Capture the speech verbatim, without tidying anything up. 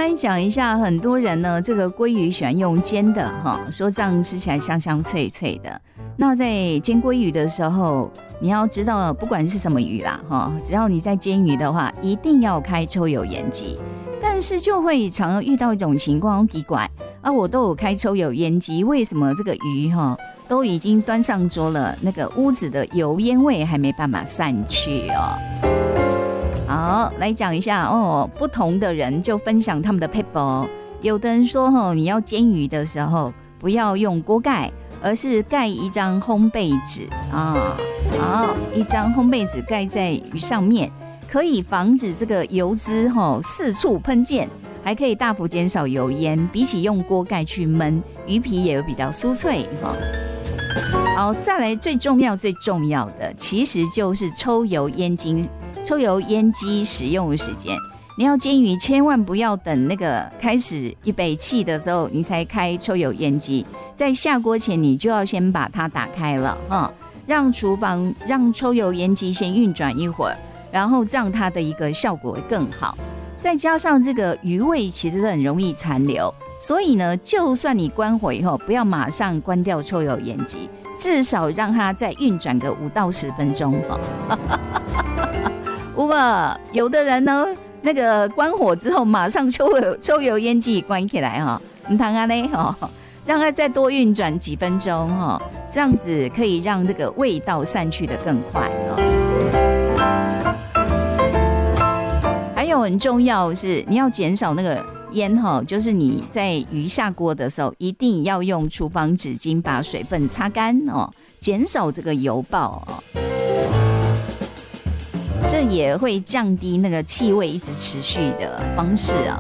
来讲一下，很多人呢，这个鲑鱼喜欢用煎的哈，说这样吃起来香香脆脆的。那在煎鲑鱼的时候，你要知道，不管是什么鱼啦哈，只要你在煎鱼的话，一定要开抽油烟机。但是就会常常遇到一种情况，很奇怪啊，我都有开抽油烟机，为什么这个鱼哈都已经端上桌了，那个屋子的油烟味还没办法散去哦？好，来讲一下哦，不同的人就分享他们的 paper。有的人说哈，你要煎鱼的时候不要用锅盖，而是盖一张烘焙纸啊，好，一张烘焙纸盖在鱼上面，可以防止这个油脂哈四处喷溅，还可以大幅减少油烟。比起用锅盖去焖，鱼皮也会比较酥脆哈。好，再来最重要最重要的，其实就是抽油烟机。抽油烟机使用的时间，你要煎鱼千万不要等那个开始预备气的时候你才开抽油烟机，在下锅前你就要先把它打开了哈，让厨房让抽油烟机先运转一会儿，然后这样它的一个效果会更好。再加上这个鱼味其实很容易残留，所以呢，就算你关火以后，不要马上关掉抽油烟机，至少让它再运转个五到十分钟哈。有吧？有的人呢，那个关火之后，马上抽油抽油烟机关起来哈，唔通安尼哈，让它再多运转几分钟哈，这样子可以让这个味道散去的更快哈。还有很重要是，你要减少那个烟哈，就是你在鱼下锅的时候，一定要用厨房纸巾把水分擦干哦，减少这个油爆哦。这也会降低那个气味一直持续的方式啊。